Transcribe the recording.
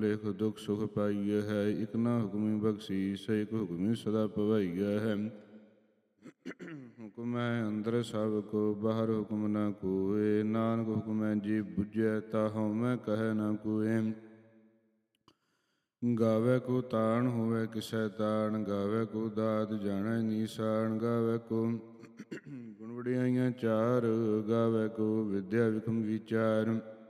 ਲਿਖ ਦੁਖ ਸੁਖ ਪਾਈਆ ਹੈ। ਇਕ ਨਾ ਹੁਕਮੀ ਬਖਸ਼ੀਸ, ਇਕ ਹੁਕਮੀ ਸਦਾ ਪਵਾਈਆ ਹੈ। ਹੁਕਮ ਹੈ ਅੰਦਰ ਸਭ ਕੋ, ਬਾਹਰ ਹੁਕਮ ਨਾ ਕੋਇ। ਨਾਨਕ ਹੁਕਮ ਹੈ ਜੀ ਬੁਝੈ, ਤਾਹਉ ਮੈਂ ਕਹਿ ਨਾ ਕੋਇ। ਗਾਵੇ ਕੋ ਤਾਣ ਹੋਵੇ ਕਿਸੈ ਤਾਣ, ਗਾਵੇ ਕੋ ਦਾਤ ਜਾਣੈ ਨੀਸਾਨ। ਗਾਵੇ ਕੋ ਗੁਣ ਵਡਿਆਈਆਂ ਚਾਰ, ਗਾਵੇ ਕੋ ਵਿਦਿਆ ਵਿਖਮ ਵਿਚਾਰ।